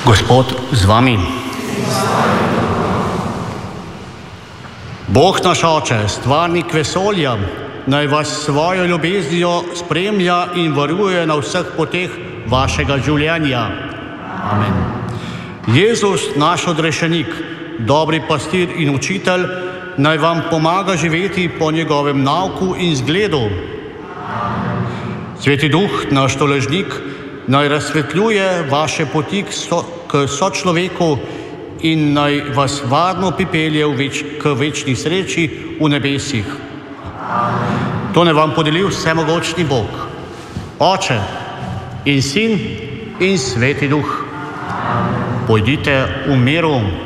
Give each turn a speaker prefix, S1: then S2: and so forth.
S1: Gospod z vami. Bog naš Oče, stvarnik vesolja, naj vas s svojo ljubeznijo spremlja in varuje na vseh poteh vašega življenja. Amen. Jezus, naš odrešenik, dobri pastir in učitelj, naj vam pomaga živeti po njegovem nauku in zgledu. Sveti Duh, naš tolažnik, naj razsvetljuje vaše poti k sočloveku in naj vas varno pripelje k večni sreči v nebesih. To naj vam podeli vsemogočni Bog, Oče in Sin in Sveti Duh. Pojdite v miru.